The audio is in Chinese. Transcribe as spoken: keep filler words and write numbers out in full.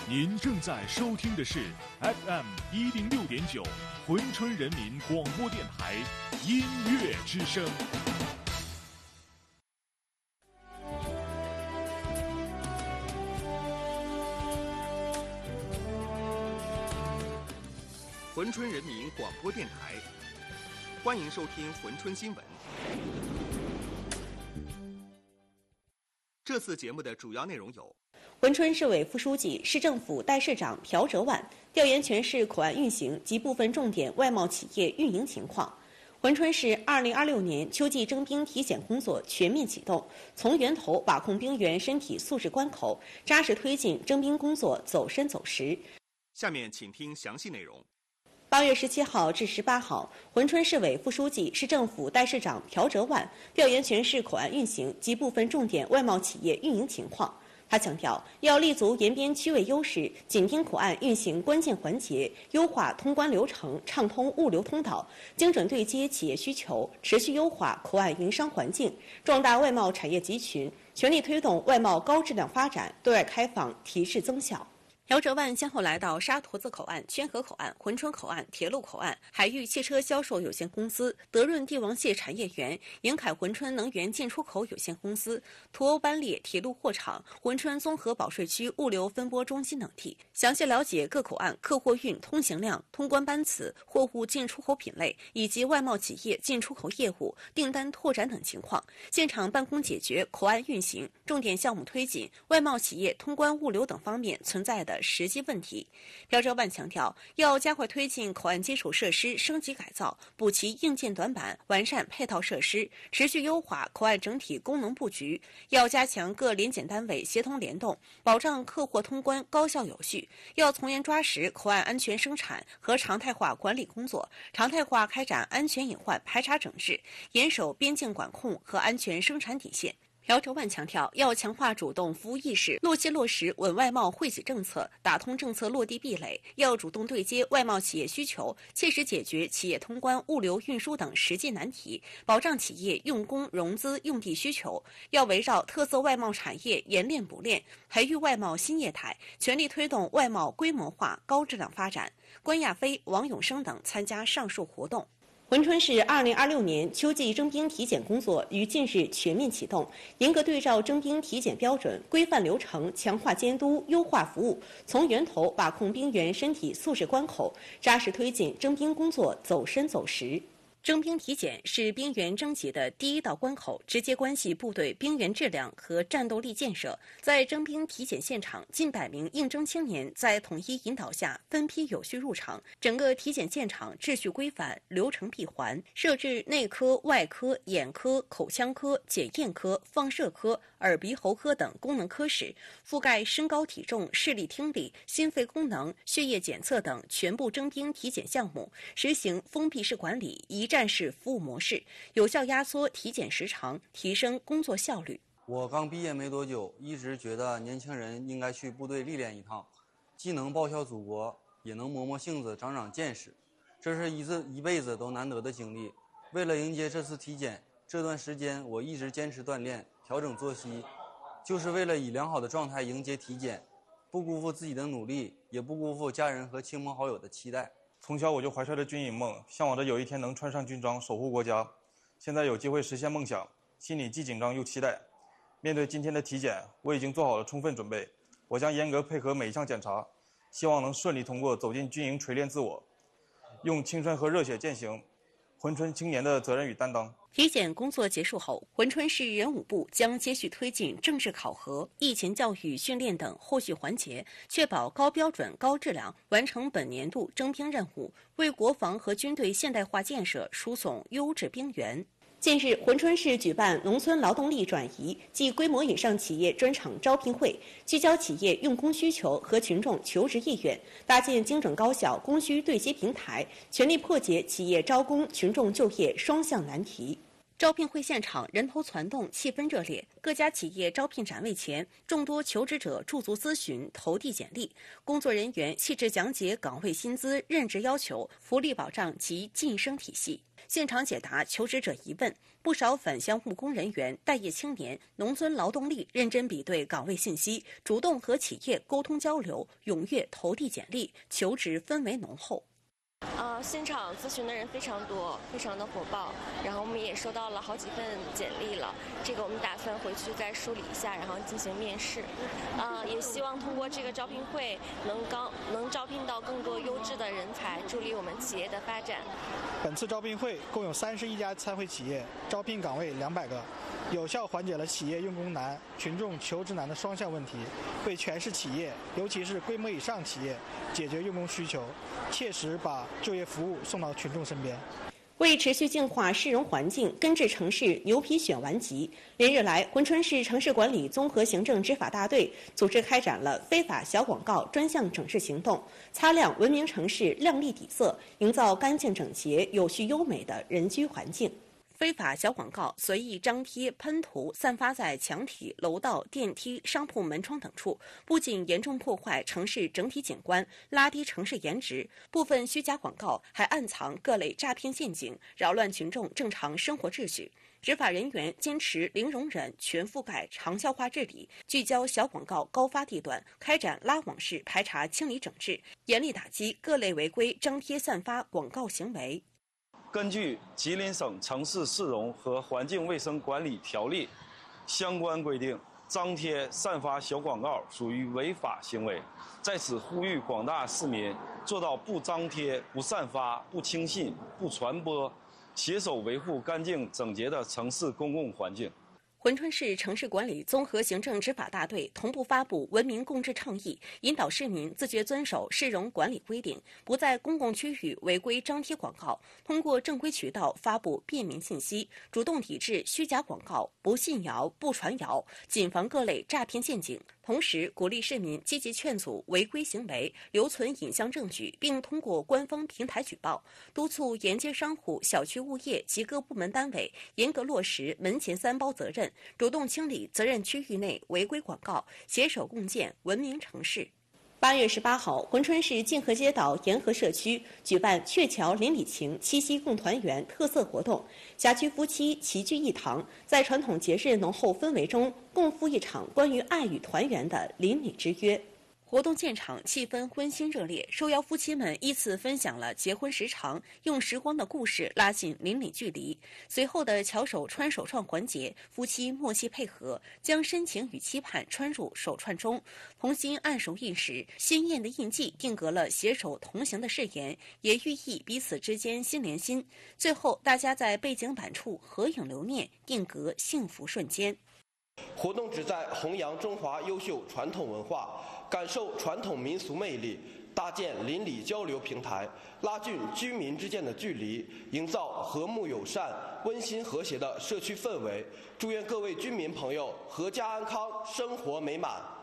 您正在收听的是 F M 一零六点九珲春人民广播电台音乐之声。 珲春人民广播电台，欢迎收听珲春新闻。这次节目的主要内容有： 珲春市委副书记、市政府代市长朴哲万调研全市口岸运行及部分重点外贸企业运营情况。珲春市二零二六年秋季征兵体检工作全面启动，从源头把控兵员身体素质关口，扎实推进征兵工作走深走实。 下面请听详细内容。 八月十七号至十八号，珲春市委副书记、市政府代市长朴哲万调研全市口岸运行及部分重点外贸企业运营情况。他强调，要立足沿边区位优势，紧盯口岸运行关键环节，优化通关流程，畅通物流通道，精准对接企业需求，持续优化口岸营商环境，壮大外贸产业集群，全力推动外贸高质量发展，对外开放提质增效。朴哲万先后来到沙坨子口岸、宣河口岸、珲春口岸、铁路口岸、海域汽车销售有限公司、德润帝王蟹产业园、盈凯珲春能源进出口有限公司、途欧班列铁路货场、珲春综合保税区物流分拨中心等地，详细了解各口岸客货运通行量、通关班次、货物进出口品类以及外贸企业进出口业务、订单拓展等情况，现场办公解决口岸运行、重点项目推进、外贸企业通关物流等方面存在的实际问题。朴哲万强调，要加快推进口岸基础设施升级改造，补齐硬件短板，完善配套设施，持续优化口岸整体功能布局。要加强各联检单位协同联动，保障客货通关高效有序。要从严抓实口岸安全生产和常态化管理工作，常态化开展安全隐患排查整治，严守边境管控和安全生产底线。朴哲万强调，要强化主动服务意识，落细落实稳外贸惠企政策，打通政策落地壁垒。要主动对接外贸企业需求，切实解决企业通关、物流运输等实际难题，保障企业用工、融资、用地需求。要围绕特色外贸产业研练补练，培育外贸新业态，全力推动外贸规模化、高质量发展。关亚飞、王永生等参加上述活动。珲春市二零二六年秋季征兵体检工作于近日全面启动，严格对照征兵体检标准，规范流程，强化监督，优化服务，从源头把控兵员身体素质关口，扎实推进征兵工作走深走实。征兵体检是兵员征集的第一道关口，直接关系部队兵员质量和战斗力建设。在征兵体检现场，近百名应征青年在统一引导下分批有序入场，整个体检现场秩序规范，流程闭环，设置内科、外科、眼科、口腔科、检验科、放射科、耳鼻喉科等功能科室，覆盖身高体重、视力听力、心肺功能、血液检测等全部征兵体检项目，实行封闭式管理，一站式服务模式，有效压缩体检时长，提升工作效率。 我刚毕业没多久，一直觉得年轻人应该去部队历练一趟，既能报效祖国，也能磨磨性子、长长见识，这是一次一辈子都难得的经历。为了迎接这次体检，这段时间我一直坚持锻炼，调整作息，就是为了以良好的状态迎接体检，不辜负自己的努力，也不辜负家人和亲朋好友的期待。 从小我就怀揣着军营梦，向往着有一天能穿上军装守护国家。现在有机会实现梦想，心里既紧张又期待。面对今天的体检，我已经做好了充分准备，我将严格配合每一项检查，希望能顺利通过，走进军营锤炼自我，用青春和热血践行珲春青年的责任与担当。 体检工作结束后，珲春市人武部将接续推进政治考核、役前教育训练等后续环节，确保高标准、高质量，完成本年度征兵任务，为国防和军队现代化建设输送优质兵员。近日，珲春市举办农村劳动力转移暨规模以上企业专场招聘会，聚焦企业用工需求和群众求职意愿，搭建精准高效供需对接平台，全力破解企业招工、群众就业双向难题。 招聘会现场人头攒动，气氛热烈。各家企业招聘展位前，众多求职者驻足咨询、投递简历，工作人员细致讲解岗位薪资、任职要求、福利保障及晋升体系，现场解答求职者疑问。不少返乡务工人员、待业青年、农村劳动力认真比对岗位信息，主动和企业沟通交流，踊跃投递简历，求职氛围浓厚。 呃，现场咨询的人非常多，非常的火爆，然后我们也收到了好几份简历了，这个我们打算回去再梳理一下，然后进行面试。呃，也希望通过这个招聘会能刚能招聘到更多优质的人才，助力我们企业的发展。 本次招聘会共有三十一家参会企业，招聘岗位两百个，有效缓解了企业用工难、群众求职难的双向问题，为全市企业，尤其是规模以上企业解决用工需求，切实把就业服务送到群众身边。 为持续净化市容环境，根治城市牛皮癣顽疾，连日来，珲春市城市管理综合行政执法大队组织开展了非法小广告专项整治行动，擦亮文明城市亮丽底色，营造干净整洁、有序优美的人居环境。非法小广告随意张贴、喷涂、散发在墙体、楼道、电梯、商铺门窗等处，不仅严重破坏城市整体景观，拉低城市颜值，部分虚假广告还暗藏各类诈骗陷阱，扰乱群众正常生活秩序。执法人员坚持零容忍、全覆盖、长效化治理，聚焦小广告高发地段，开展拉网式排查清理整治，严厉打击各类违规张贴散发广告行为。 根据吉林省城市市容和环境卫生管理条例相关规定，张贴、散发小广告属于违法行为。在此呼吁广大市民做到不张贴、不散发、不轻信、不传播，携手维护干净整洁的城市公共环境。 珲春市城市管理综合行政执法大队同步发布文明共治倡议，引导市民自觉遵守市容管理规定，不在公共区域违规张贴广告，通过正规渠道发布便民信息，主动抵制虚假广告，不信谣、不传谣，谨防各类诈骗陷阱。同时，鼓励市民积极劝阻违规行为，留存影像证据，并通过官方平台举报，督促沿街商户、小区物业及各部门单位严格落实门前三包责任，主动清理责任区域内违规广告，携手共建文明城市。八月十八号，珲春市泾河街道沿河社区举办鹊桥邻里情七夕共团圆特色活动，辖区夫妻齐聚一堂，在传统节日浓厚氛围中，共赴一场关于爱与团圆的邻里之约。活动现场气氛温馨热烈，受邀夫妻们依次分享了结婚时长，用时光的故事拉近邻里距离。随后的巧手穿手串环节，夫妻默契配合，将深情与期盼穿入手串中，同心按手印时，鲜艳的印记定格了携手同行的誓言，也寓意彼此之间心连心。最后，大家在背景板处合影留念，定格幸福瞬间。 活动旨在弘扬中华优秀传统文化，感受传统民俗魅力，搭建邻里交流平台，拉近居民之间的距离，营造和睦友善、温馨和谐的社区氛围。祝愿各位居民朋友阖家安康，生活美满。